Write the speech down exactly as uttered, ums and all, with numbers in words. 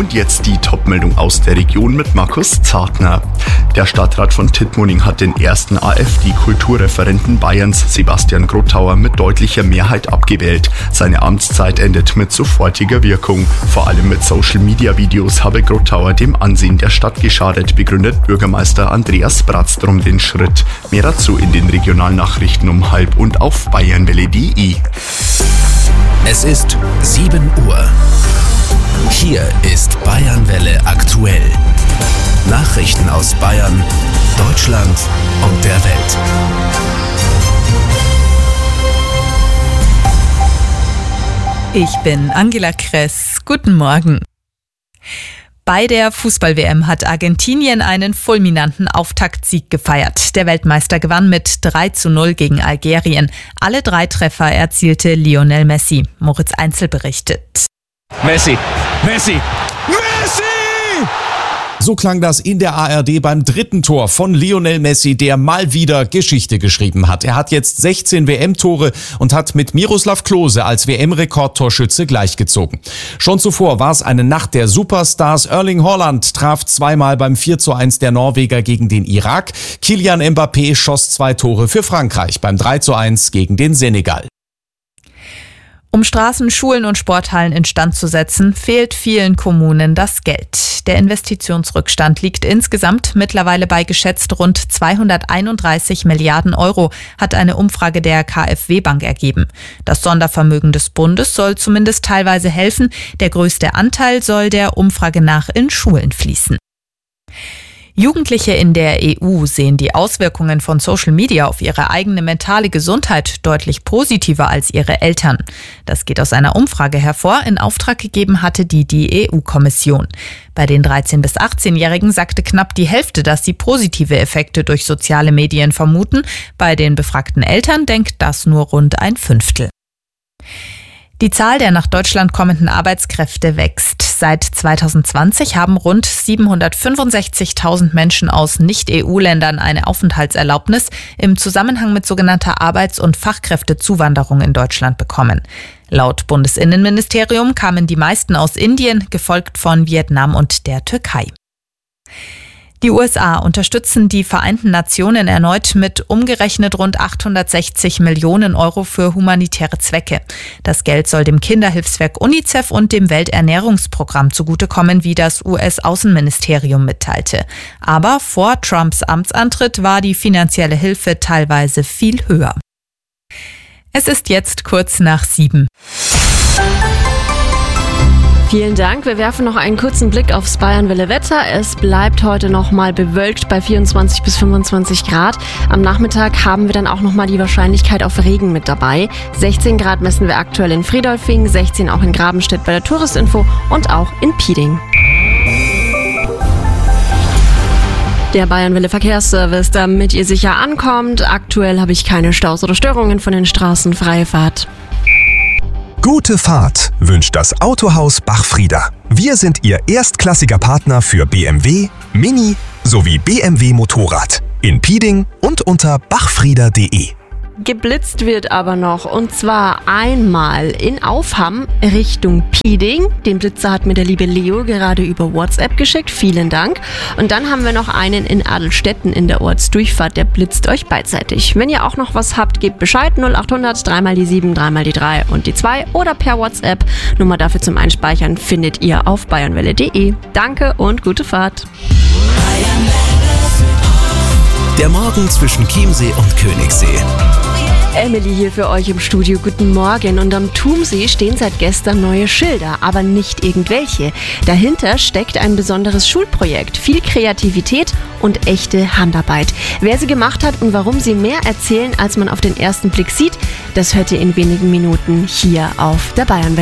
Und jetzt die Topmeldung aus der Region mit Markus Zartner. Der Stadtrat von Tittmoning hat den ersten AfD-Kulturreferenten Bayerns, Sebastian Grottauer, mit deutlicher Mehrheit abgewählt. Seine Amtszeit endet mit sofortiger Wirkung. Vor allem mit Social-Media-Videos habe Grottauer dem Ansehen der Stadt geschadet, begründet Bürgermeister Andreas Bratstrom den Schritt. Mehr dazu in den Regionalnachrichten um halb und auf bayernwelle punkt de. Es ist sieben Uhr. Hier ist Bayernwelle aktuell. Nachrichten aus Bayern, Deutschland und der Welt. Ich bin Angela Kress. Guten Morgen. Bei der Fußball-W M hat Argentinien einen fulminanten Auftaktsieg gefeiert. Der Weltmeister gewann mit drei zu null gegen Algerien. Alle drei Treffer erzielte Lionel Messi. Moritz Einzel berichtet. Messi, Messi, Messi! So klang das in der A R D beim dritten Tor von Lionel Messi, der mal wieder Geschichte geschrieben hat. Er hat jetzt sechzehn W M-Tore und hat mit Miroslav Klose als W M-Rekordtorschütze gleichgezogen. Schon zuvor war es eine Nacht der Superstars. Erling Haaland traf zweimal beim vier zu eins der Norweger gegen den Irak. Kylian Mbappé schoss zwei Tore für Frankreich beim drei zu eins gegen den Senegal. Um Straßen, Schulen und Sporthallen instand zu setzen, fehlt vielen Kommunen das Geld. Der Investitionsrückstand liegt insgesamt mittlerweile bei geschätzt rund zweihunderteinunddreißig Milliarden Euro, hat eine Umfrage der KfW-Bank ergeben. Das Sondervermögen des Bundes soll zumindest teilweise helfen. Der größte Anteil soll der Umfrage nach in Schulen fließen. Jugendliche in der E U sehen die Auswirkungen von Social Media auf ihre eigene mentale Gesundheit deutlich positiver als ihre Eltern. Das geht aus einer Umfrage hervor, in Auftrag gegeben hatte die die E U-Kommission. Bei den dreizehn- bis achtzehnjährigen sagte knapp die Hälfte, dass sie positive Effekte durch soziale Medien vermuten. Bei den befragten Eltern denkt das nur rund ein Fünftel. Die Zahl der nach Deutschland kommenden Arbeitskräfte wächst. Seit zweitausendzwanzig haben rund siebenhundertfünfundsechzigtausend Menschen aus Nicht-E U-Ländern eine Aufenthaltserlaubnis im Zusammenhang mit sogenannter Arbeits- und Fachkräftezuwanderung in Deutschland bekommen. Laut Bundesinnenministerium kamen die meisten aus Indien, gefolgt von Vietnam und der Türkei. Die U S A unterstützen die Vereinten Nationen erneut mit umgerechnet rund achthundertsechzig Millionen Euro für humanitäre Zwecke. Das Geld soll dem Kinderhilfswerk UNICEF und dem Welternährungsprogramm zugutekommen, wie das U S-Außenministerium mitteilte. Aber vor Trumps Amtsantritt war die finanzielle Hilfe teilweise viel höher. Es ist jetzt kurz nach sieben. Vielen Dank. Wir werfen noch einen kurzen Blick aufs Bayernwelle Wetter. Es bleibt heute noch mal bewölkt bei vierundzwanzig bis fünfundzwanzig Grad. Am Nachmittag haben wir dann auch noch mal die Wahrscheinlichkeit auf Regen mit dabei. sechzehn Grad messen wir aktuell in Friedolfing, sechzehn auch in Grabenstedt bei der Touristinfo und auch in Pieding. Der Bayernwelle Verkehrsservice, damit ihr sicher ankommt. Aktuell habe ich keine Staus oder Störungen von den Straßen. Freie Fahrt. Gute Fahrt wünscht das Autohaus Bachfrieder. Wir sind Ihr erstklassiger Partner für B M W, Mini sowie B M W Motorrad in Pieding und unter bachfrieder punkt de. Geblitzt wird aber noch, und zwar einmal in Aufhamm Richtung Pieding. Den Blitzer hat mir der liebe Leo gerade über WhatsApp geschickt, vielen Dank. Und dann haben wir noch einen in Adelstetten in der Ortsdurchfahrt, der blitzt euch beidseitig. Wenn ihr auch noch was habt, gebt Bescheid, null achthundert, dreimal die sieben, dreimal die drei und die zwei oder per WhatsApp. Nummer dafür zum Einspeichern findet ihr auf bayernwelle punkt de. Danke und gute Fahrt. Der Morgen zwischen Chiemsee und Königssee. Emily hier für euch im Studio. Guten Morgen. Und am Thumsee stehen seit gestern neue Schilder, aber nicht irgendwelche. Dahinter steckt ein besonderes Schulprojekt, viel Kreativität und echte Handarbeit. Wer sie gemacht hat und warum sie mehr erzählen, als man auf den ersten Blick sieht, das hört ihr in wenigen Minuten hier auf der Bayernwelle.